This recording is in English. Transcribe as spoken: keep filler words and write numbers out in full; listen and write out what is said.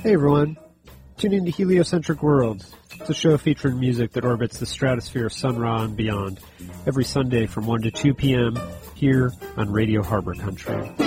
Hey everyone, tune in to Heliocentric Worlds. It's a show featuring music that orbits the stratosphere of Sun Ra and beyond, every Sunday from one to two p.m. here on Radio Harbor Country.